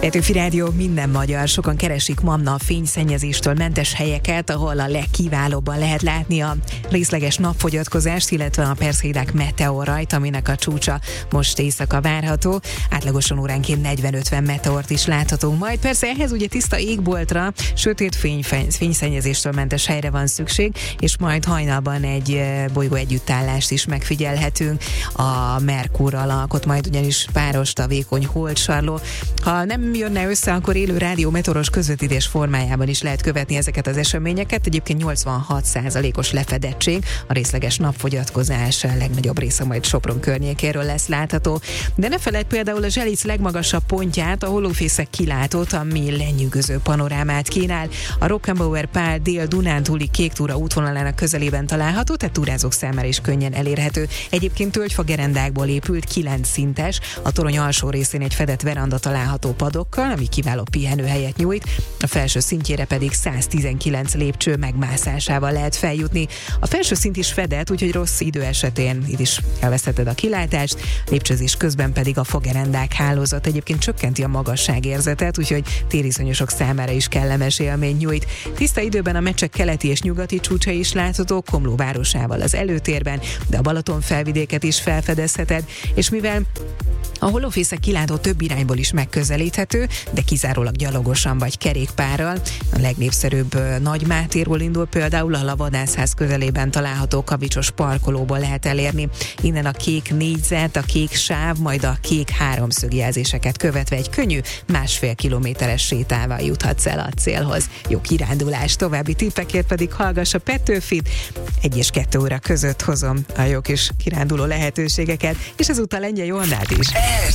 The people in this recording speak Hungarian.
Petőfi Rádió, minden magyar, sokan keresik manna fényszennyezéstől mentes helyeket, ahol a legkiválóbban lehet látni a részleges napfogyatkozást, illetve a Perseidák meteorrajt, aminek a csúcsa most éjszaka várható. Átlagosan óránként 40-50 meteort is láthatunk majd. Persze ehhez ugye tiszta égboltra, sötét fényszennyezéstől mentes helyre van szükség, és majd hajnalban egy bolygó együttállást is megfigyelhetünk. A Merkurral alkot majd ugyanis párost a vékony holdsarló. Ha nem jönne össze, akkor élő rádiómeteoros közvetítés formájában is lehet követni ezeket az eseményeket. Egyébként 86%-os lefedettség, a részleges napfogyatkozás legnagyobb része majd Sopron környékéről lesz látható. De ne feledd például a Zselic legmagasabb pontját, a Hollófészek kilátót, ami lenyűgöző panorámát kínál. A Rockenbauer Pál Dél-Dunántúli Kéktúra útvonalának közelében található, tehát túrázók számára is könnyen elérhető. Egyébként tölgyfa gerendákból épült, 9 szintes, a torony alsó részén egy fedett veranda található padokkal, ami kiváló pihenőhelyet nyújt, a felső szintjére pedig 119 lépcső megmászásával lehet feljutni. A felső szint is fedett, úgyhogy rossz idő esetén itt is elvesztheted a kilátást, lépcsőzés közben pedig a fagerendák hálózat egyébként csökkenti a magasságérzetet, úgyhogy tériszonyosok számára is kellemes élmény nyújt. Tiszta időben a Mecsek keleti és nyugati csúcsa is látható, Komló városával az előtérben, de a Balaton felvidéket is felfedezheted, és mivel a Hollófészek kilátó több irányból is megközelíthető, de kizárólag gyalogosan vagy kerékpárral. A legnépszerűbb Nagymátéról indul például, a Vadászház közelében található kavicsos parkolóból lehet elérni. Innen a kék négyzet, a kék sáv, majd a kék háromszögjelzéseket követve egy könnyű 1,5 kilométeres sétával juthatsz el a célhoz. Jó kirándulást, további tippekért pedig hallgass a Petőfit. 1 és 2 óra között hozom a jó kis kiránduló lehetőségeket, és ezúttal Lengyel Joannát is.